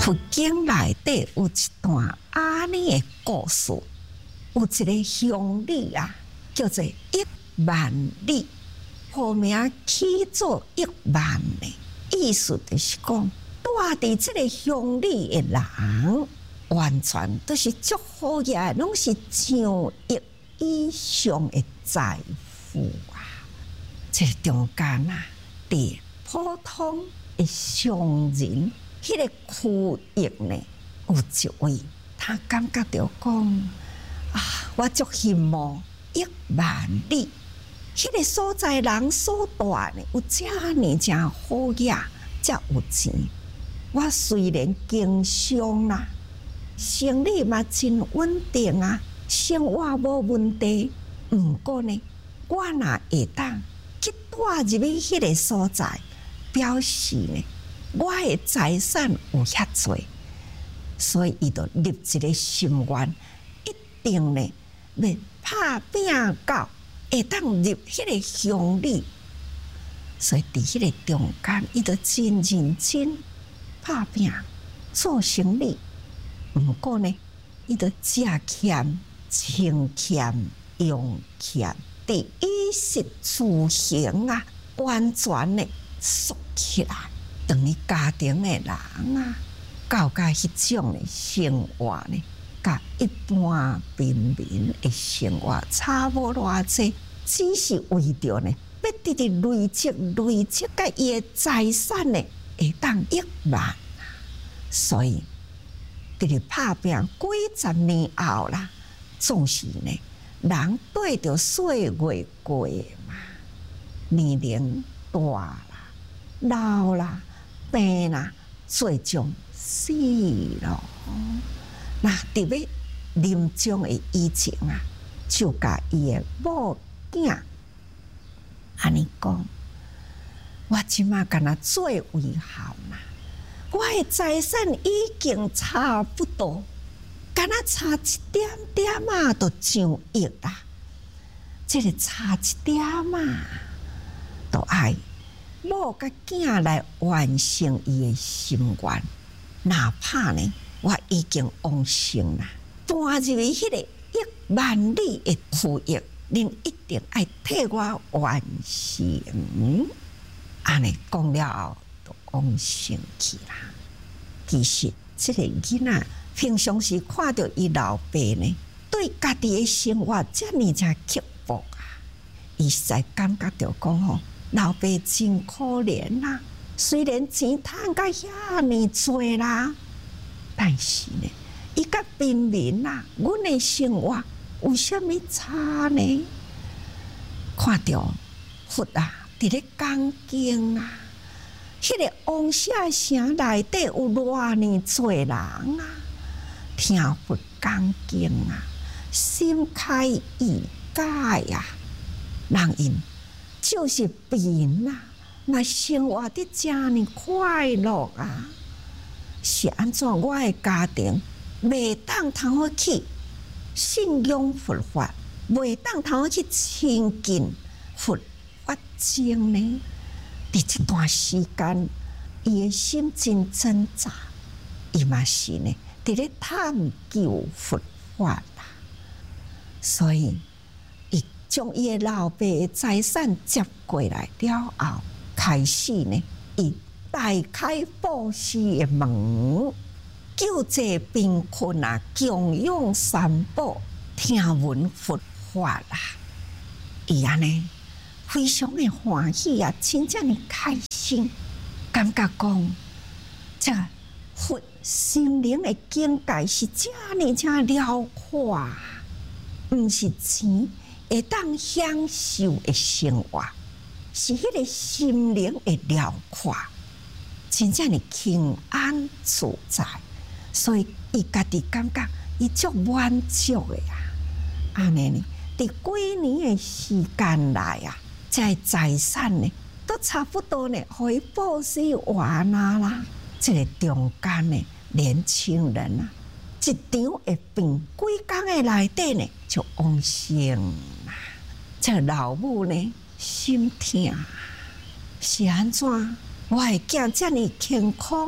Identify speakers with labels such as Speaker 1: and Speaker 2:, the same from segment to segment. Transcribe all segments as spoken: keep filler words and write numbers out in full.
Speaker 1: 佛经内底有一段安尼的故事，有一个乡里啊，叫做一万里，户名起做一万的，意思就是讲，住伫这个乡里的人，完全都是足好嘅，拢是上亿以上的财富啊！这中间啊，伫普通的商人。迄个区域呢，有一位，他感觉到讲啊，我足羡慕一万里，迄个所在人所住呢，有遮尔正好嘢，遮有钱。我虽然经商啦，生理嘛真稳定啊，生活无问题。毋过呢，我若会当去住入去迄个所在，表示呢。我的财产有遐多，所以伊就立一个心愿，一定呢要拍拼到会当入迄个乡里。所以伫迄个中间，伊就真认真拍拼做生意。毋过呢，伊就食俭、穿俭、用俭，伫衣食住行啊，完全呢缩起来。等于家庭的人啊，到甲迄种的生活呢，甲一般平民的生活差无偌济，只是为着呢，要直直累积累积，甲伊的财产呢，会当亿万。所以，直直拍拼几十年后啦，总是呢，人对着岁月过嘛，年龄大啦，老啦。病啦，最终死咯。那特别临终的以前啊，就甲伊的某囝安尼讲：我即马敢若做为孝啦，我的财产已经差不多，敢若差一点点啊，就上亿啦。这个差一点啊，都爱。某甲囝来完成伊的心愿，哪怕呢，我已经完成啦，搬入去迄个一万里的区域，恁一定爱替我完成。安尼讲了后，就完成去啦。其实，这个囡仔平常时看到伊老爸呢，对家己的生活遮尔正刻薄啊，伊实在感觉到讲吼。老爸真可怜啦，虽然钱赚甲遐尼多啦，但是呢，伊甲平民啦，阮的生活有啥物差呢？看到佛啊，伫咧讲经啊，迄个王舍城内底有偌尼多人啊，听佛讲经啊，心开意解啊，人因。就是病啊，那生活得遮尔快乐啊，是安怎？我的家庭袂当通好去信仰佛法，袂当通好去亲近佛法经呢？伫这段时间，伊的心真挣扎，伊嘛是呢，伫咧探究佛法啦，所以。将伊的老爸的财产接过来了后，开始呢，伊大开布施的门，救济贫困啊，供养三宝，听闻佛法啦，伊安尼非常的欢喜啊，真正的开心，感觉讲这佛心灵的境界是遮尔正辽阔啊，毋是钱。会当享受的生活，是迄个心灵的辽阔，真正的平安自在，所以伊家己感觉伊足满足的啊！安尼呢，伫几年的时间内啊，这财产呢，都差不多呢，互伊布施完啊啦。这个中间呢，年轻人啊。一场会变几工的内底呢，就完成啦。这老母呢，心痛，是安怎？我的囝遮尔健康，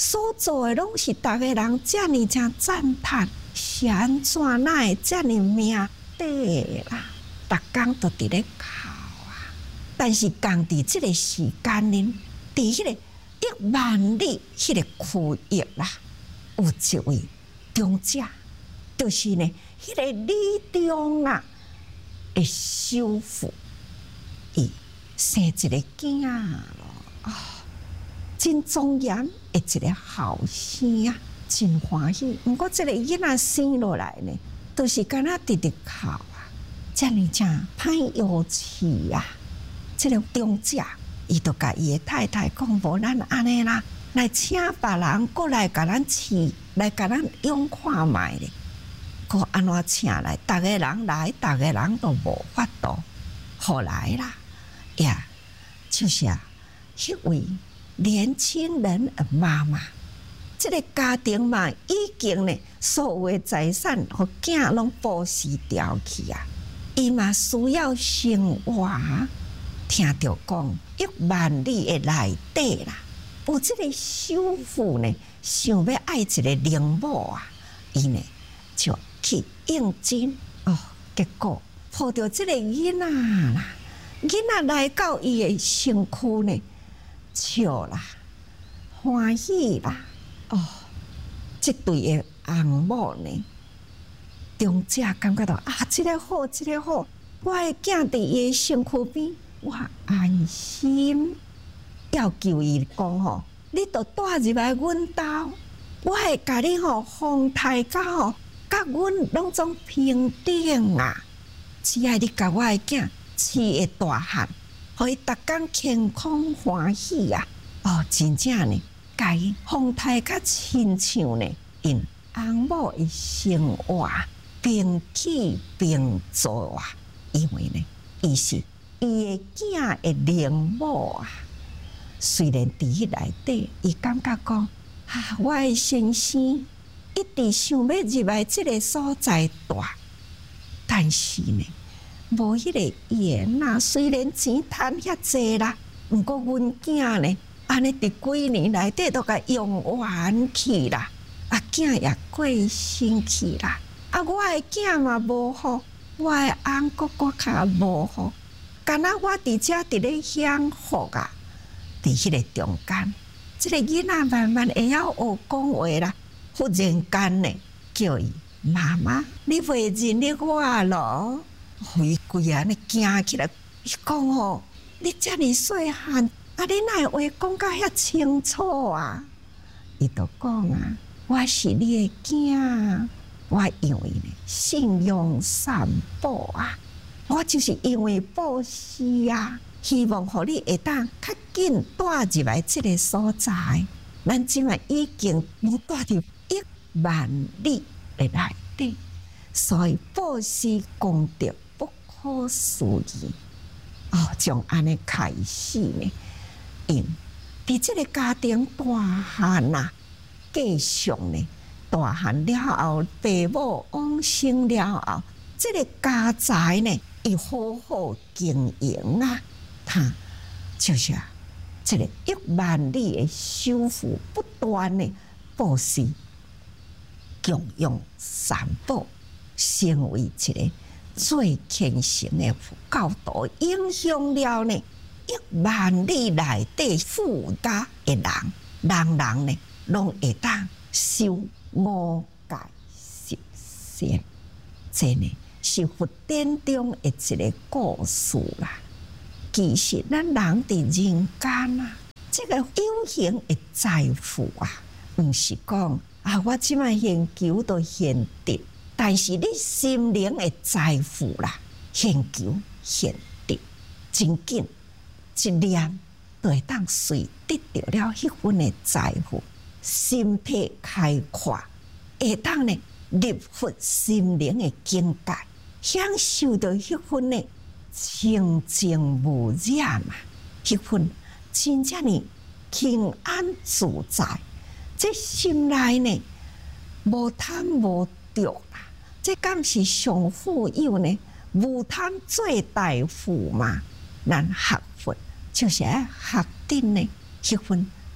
Speaker 1: 所做的拢是大家人遮尔正赞叹，是安怎哪会遮尔命短啦？逐工都伫咧哭啊！但是共伫即个时间呢，伫迄个一万里迄个区域啦，有一位长者，就是呢，迄个李中啊的媳妇，伊生一个囝咯，哦，真庄严的一个后生啊，真欢喜。毋过即个囡仔生落来呢，都是敢若直直哭啊，遮尔正歹药饲啊。即个长者，伊就甲伊的太太讲：无咱安尼啦，来请别人过来甲咱饲，来甲咱用看卖咧。个安怎请来？逐个人来，逐个人都无法度。后来啦，呀，就是啊，迄位年轻人的妈妈，即个家庭嘛，已经呢，所有的财产互囝拢布施掉去啊，伊嘛需要生活。听着讲，一万里的内底啦，有即个媳妇呢，想要爱一个灵母啊，伊呢就去应征哦，结果抱着即个囡仔啦，囡仔来到伊的身躯呢，笑啦，欢喜啦，哦，即对的翁某呢，中者感觉到啊，即个好，即个好，我的囝伫伊的身躯边。我安心，要求伊讲吼，你著带入来阮兜，我会甲你吼风台甲吼，甲阮拢总平等啊！只爱你甲我的囝饲会大汉，互伊逐工健康欢喜啊！哦，真正呢，甲伊风台甲亲像呢，因翁某的生活平起平坐啊，因为呢，伊是。伊的囝的灵母啊，虽然伫迄内底，伊感觉讲啊，我的先生一直想要入来即个所在住，但是呢，无迄个缘啊。虽然钱赚遐济啦，毋过阮囝呢，安尼伫几年内底都甲用完去啦，啊，囝也过身去啦，啊，我的囝嘛无好，我的翁哥哥较无好。敢若我伫遮伫咧享福啊！伫迄个中间，即、这个囡仔慢慢会晓学讲话啦。忽然间呢，叫伊妈妈，你袂认得我咯？伊规安尼惊起来，伊讲吼，你遮尔细汉，啊，你哪会话讲甲遐清楚啊？伊就讲啊，我是你的囝，我因为呢信用三宝啊。我就是因为布施啊，希望互你会当较紧带入来即个所在。咱即卖已经无带入一万里的内底，所以布施功德不可思议。哦，从安尼开始呢，因伫即个家庭大汉啊，继续呢大汉了后，父母往生了后，即、这个家财呢。伊好好经营啊，他就是啊，这个一万里的修复不断的布施、供养三宝，成为一个最虔诚的佛教徒，影响了呢一万里内底富家的人，人人呢拢会当修五戒十善，这呢。是佛典中的一个故事啦。其实咱人伫人间啊，这个有形的财富啊，毋是讲啊，我即摆现求都现得，但是你心灵的财富啦，现求现得，真紧一念就会当随得到了迄份的财富，心体开阔，会当呢入佛心灵的境界。享受到迄份的清净无染啊，迄份真正的平安自在，这心内呢无贪无着啦，这敢是上富有呢？无贪最大富嘛？咱学佛就是爱学定呢，迄份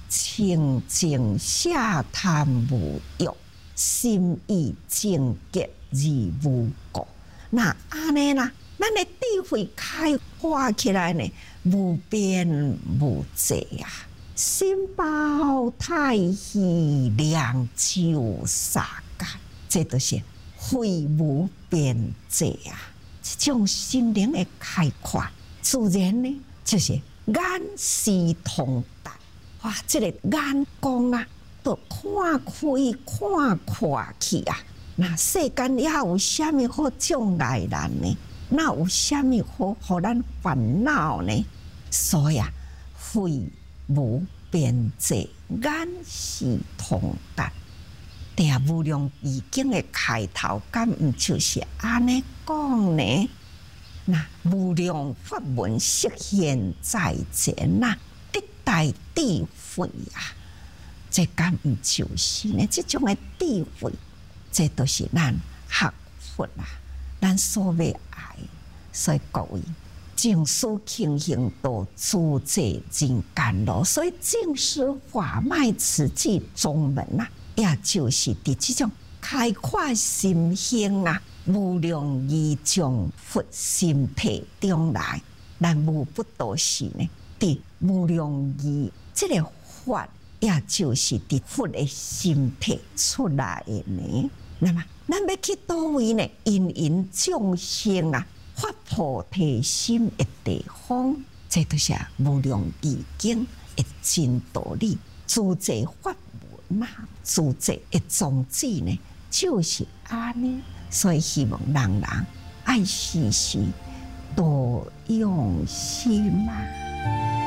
Speaker 1: 清净下贪无欲，心意净洁而无过。那安尼啦，咱的智慧开发起来呢，无边无际啊！心包太虚，量就沙间，这都是非无边际啊！这种心灵的开阔，自然呢，就是眼视通达。哇，这个眼光啊，都看开看阔去啊！那世间也有啥物好障碍咱呢？那有啥物好互咱烦恼呢？所以啊，非无边际，眼视通达。第啊，无量易经的开头，敢毋就是安尼讲呢？那无量法门实现在前呐，得大智慧啊！这敢毋就是呢？这种的智慧，这都是咱学佛啊，咱所要爱。所以各位，净思清行道，自在人间路。所以净思法脉此际宗门啊，也就是伫这种开阔心性啊，无量义从佛心体中来。咱无不都是呢，伫无量义这个法，也就是伫佛的心体出来的呢。那么，咱要去倒位呢？因因众生啊，发菩提心的地方，这都是无量义经的真道理。自在法门啊，自在的宗旨呢，就是安尼。所以希望人人爱时时多用心啊。